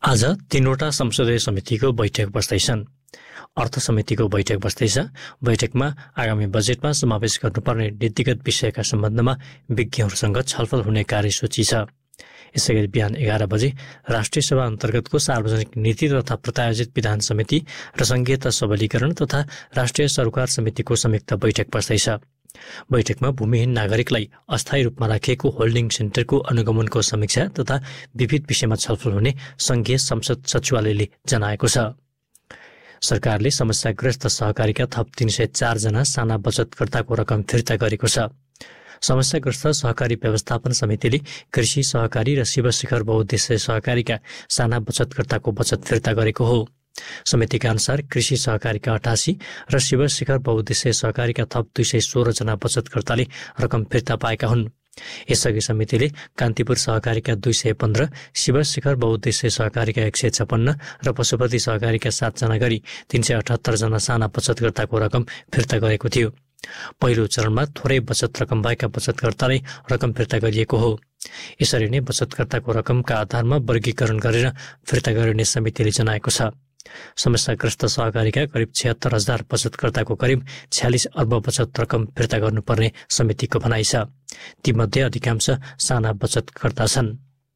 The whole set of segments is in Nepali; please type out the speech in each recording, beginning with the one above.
आज 3वटा संसदीय समितिको बैठक बस्दैछन्। अर्थ समितिको बैठक बस्दैछ। बैठकमा आगामी बजेटमा समावेश गर्नुपर्ने नीतिगत विषयका सम्बन्धमा विज्ञहरूसँग छलफल हुने कार्यसूची छ। यसैगरी बिहान 11 बजे राष्ट्रिय सभा अन्तर्गतको सार्वजनिक नीति तथा प्रत्यायोजित विधान समिति र संघीयता सबलीकरण तथा राष्ट्रिय सरोकार समितिको संयुक्त बैठक बस्दैछ। बैठकमा भूमिहीन नागरिकलाई अस्थायी रूपमा राखिएको होल्डिङ सेन्टरको अनुगमनको समीक्षा तथा विविध विषयमा छलफल हुने संघीय संसद सचिवालयले जनाएको छ। सरकारले समस्याग्रस्त सहकारीका थप 304 जना साना बचतकर्ताको रकम फिर्ता गरेको छ। समस्याग्रस्त सहकारी व्यवस्थापन समितिले कृषि सहकारी र शिवशिखर बहुद्देश्य सहकारीका साना बचतकर्ताको बचत फिर्ता गरेको हो। समितिका अनुसार कृषि सहकारीका 88 र शिवशिखर बहुद्देश्य सहकारीका थप 216 जना बचतकर्ताले रकम फिर्ता पाएका हुन्। यसअघि समितिले कान्तिपुर सहकारीका 215, शिवशिखर बहुद्देश्य सहकारीका 156 र पशुपति सहकारीका 7 जना गरी 378 जना साना बचतकर्ताको रकम फिर्ता गरेको थियो। पहिलो चरणमा थोरै बचत रकम भएका बचतकर्तालाई रकम फिर्ता गरिएको हो। यसरी नै बचतकर्ताको रकमका आधारमा वर्गीकरण गरेर फिर्ता गरिने समितिले जनाएको छ। समस्याग्रस्त सहकारीका करिब 76,000 बचतकर्ताको करिब 46 अर्ब बचत रकम फिर्ता गर्नुपर्ने समितिको भनाइ छ। तीमध्ये अधिकांश साना बचतकर्ता छन्।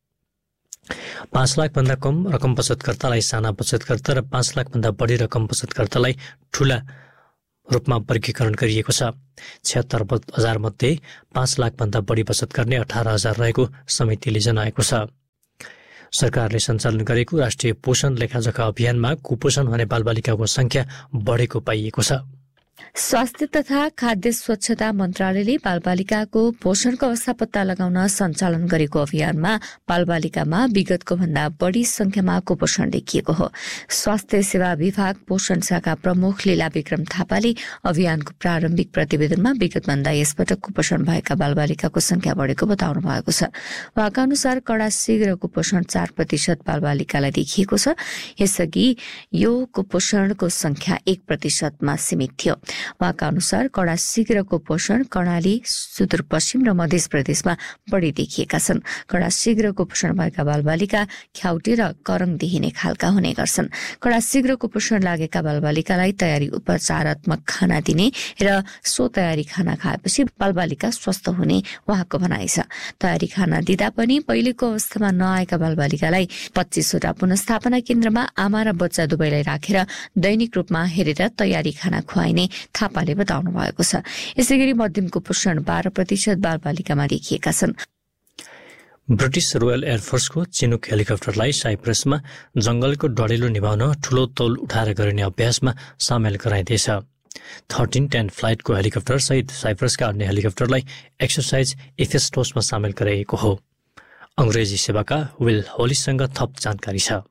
5 लाखभन्दा कम रकम बचतकर्तालाई साना बचतकर्ता र 5 लाखभन्दा बढी रकम बचतकर्तालाई ठूला रूपमा वर्गीकरण गरिएको छ। 76,000 मध्ये 5 लाखभन्दा बढी बचत गर्ने 18,000 रहेको समितिले जनाएको छ। सरकारले सञ्चालन गरेको राष्ट्रिय पोषण लेखाजोखा अभियानमा कुपोषण हुने बालबालिकाको संख्या बढेको पाइएको छ। स्वास्थ्य तथा खाद्य स्वच्छता मन्त्रालयले बालबालिकाको पोषणको अवस्था पत्ता लगाउन सञ्चालन गरेको अभियानमा बालबालिकामा विगतको भन्दा बढी संख्यामा कुपोषण देखिएको हो। स्वास्थ्य सेवा विभाग पोषण शाखा प्रमुख लीला विक्रम थापाले अभियानको प्रारम्भिक प्रतिवेदनमा विगतभन्दा यसपटक कुपोषण भएका बालबालिकाको संख्या बढेको बताउनु भएको छ। उहाँका अनुसार कडा शीघ्र कुपोषण 4% बालबालिकालाई देखिएको छ। यसअघि यो कुपोषणको संख्या 1%मा सीमित थियो। उहाँका अनुसार कडा शीघ्र कुपोषण कर्णाली, सुदूरपश्चिम र मध्य प्रदेशमा बढी देखिएका छन्। कडा शीघ्र कुपोषण भएका बालबालिका ख्याउटे र करङ देखिने खालका हुने गर्छन्। कडा शीघ्र कुपोषण लागेका बालबालिकालाई तयारी उपचारात्मक खाना दिने र सो तयारी खाना खाएपछि बालबालिका स्वस्थ हुने उहाँको भनाइ छ। तयारी खाना दिँदा पनि पहिलेको अवस्थामा नआएका बालबालिकालाई 25वटा पुनस्थापना केन्द्रमा आमा र बच्चा दुवैलाई राखेर दैनिक रूपमा हेरेर तयारी खाना खुवाइने थापाले बताउनु भएको छ। यसैगरी मध्यम कुपोषण 12% बालबालिकामा देखिएका छन्। ब्रिटिश रोयल एयरफोर्सको चिनुक हेलिकप्टरलाई साइप्रसमा जंगलको डढेलो निभाउन ठूलो तौल उठाएर गरिने अभ्यासमा सामेल गराइदिएछ। 1310 फ्लाइटको हेलिकप्टर सहित साइप्रसका अन्य हेलिकप्टरलाई एक्सरसाइज इफेस्टोसमा सामेल गराइएको हो। अंग्रेजी सेवाका विल होलिससँग थप जानकारी छ।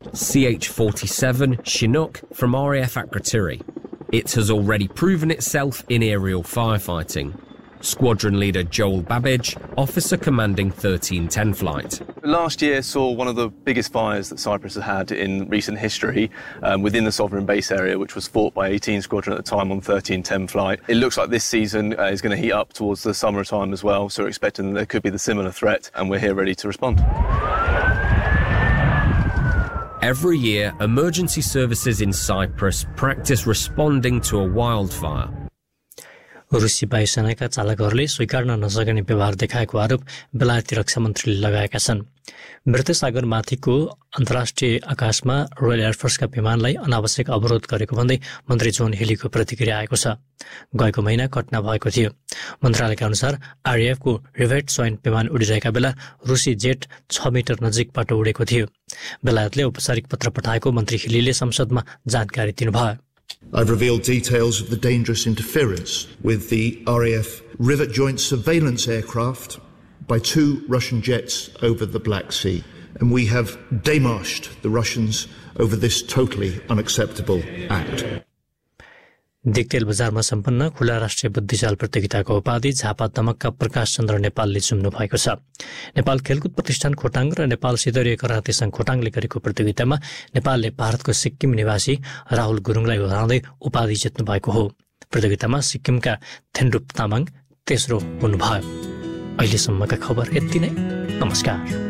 CH-47 Chinook from RAF Akrotiri. It has already proven itself in aerial firefighting. Squadron leader Joel Babbage, officer commanding 1310 flight. Last year saw one of the biggest fires that Cyprus has had in recent history within the sovereign base area, which was fought by 18 Squadron at the time on 1310 flight. It looks like this season is going to heat up towards the summertime as well, so we're expecting that there could be the similar threat, and we're here ready to respond. Every year, emergency services in Cyprus practice responding to a wildfire. रुसी वायुसेनाका चालकहरूले स्वीकार्न नसक्ने व्यवहार देखाएको आरोप बेलायती रक्षा मन्त्रीले लगाएका छन्। मृत सागरमाथिको अन्तर्राष्ट्रिय आकाशमा रोयल एयरफोर्सका विमानलाई अनावश्यक अवरोध गरेको भन्दै मन्त्री जोन हेलीको प्रतिक्रिया आएको छ। गएको महिना घटना भएको थियो। मन्त्रालयका अनुसार आरएएफको रिभेट स्वाइन विमान उडिरहेका बेला रुसी जेट 6 मिटर नजिकबाट उडेको थियो। बेलायतले औपचारिक पत्र पठाएको मन्त्री हेलीले संसदमा जानकारी दिनुभयो। I've revealed details of the dangerous interference with the RAF Rivet Joint surveillance aircraft by 2 Russian jets over the Black Sea, and we have démarched the Russians over this totally unacceptable act. Diktel बजारमा सम्पन्न खुला राष्ट्रिय बुद्धिचाल प्रतियोगिताको उपाधि झापा दमकका प्रकाश चन्द्र नेपालले चुम्नु भएको छ। नेपाल खेलकुद प्रतिष्ठान खोटाङ र नेपाल सिधरिया कराते संघ खोटाङले गरेको प्रतियोगितामा नेपालले भारतको सिक्किम निवासी राहुल गुरुङलाई हराउँदै उपाधि जित्नु भएको हो। प्रतियोगितामा सिक्किमका थेन्डुप तामाङ तेस्रो हुनुभयो। अहिलेसम्मका खबर यति नै। नमस्कार।